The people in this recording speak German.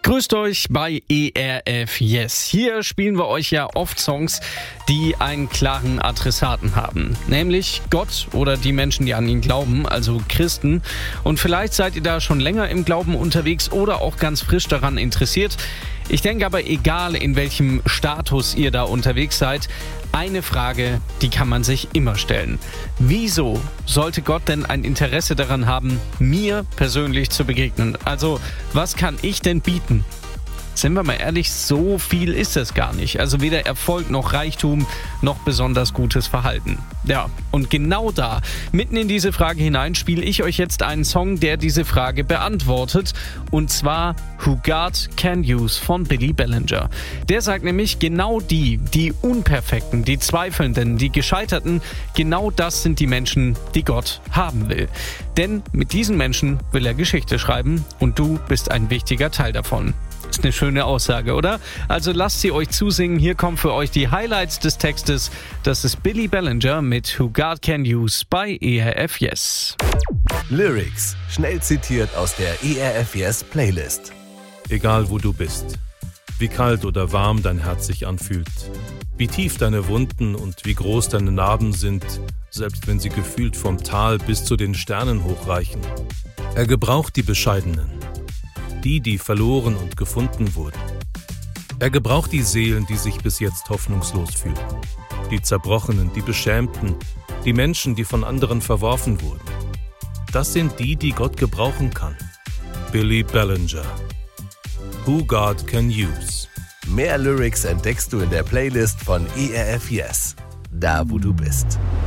Grüßt euch bei ERF Yes. Hier spielen wir euch ja oft Songs, die einen klaren Adressaten haben. Nämlich Gott oder die Menschen, die an ihn glauben, also Christen. Und vielleicht seid ihr da schon länger im Glauben unterwegs oder auch ganz frisch daran interessiert. Ich denke aber, egal in welchem Status ihr da unterwegs seid, eine Frage, die kann man sich immer stellen. Wieso sollte Gott denn ein Interesse daran haben, mir persönlich zu begegnen? Also, was kann ich denn bieten? Sind wir mal ehrlich, so viel ist es gar nicht. Also weder Erfolg noch Reichtum noch besonders gutes Verhalten. Ja, und genau da, mitten in diese Frage hinein, spiele ich euch jetzt einen Song, der diese Frage beantwortet. Und zwar Who God Can Use von Billy Bellinger. Der sagt nämlich, genau die Unperfekten, die Zweifelnden, die Gescheiterten, genau das sind die Menschen, die Gott haben will. Denn mit diesen Menschen will er Geschichte schreiben und du bist ein wichtiger Teil davon. Ist eine schöne Aussage, oder? Also lasst sie euch zusingen. Hier kommen für euch die Highlights des Textes. Das ist Billy Bellinger mit Who God Can Use bei ERF Yes. Lyrics, schnell zitiert aus der ERF Yes Playlist. Egal wo du bist, wie kalt oder warm dein Herz sich anfühlt, wie tief deine Wunden und wie groß deine Narben sind, selbst wenn sie gefühlt vom Tal bis zu den Sternen hochreichen. Er gebraucht die Bescheidenen, die verloren und gefunden wurden. Er gebraucht die Seelen, die sich bis jetzt hoffnungslos fühlten, die Zerbrochenen, die Beschämten, die Menschen, die von anderen verworfen wurden. Das sind die Gott gebrauchen kann. Billy Bellinger. Who God Can Use. Mehr Lyrics entdeckst du in der Playlist von ERF Yes, da wo du bist.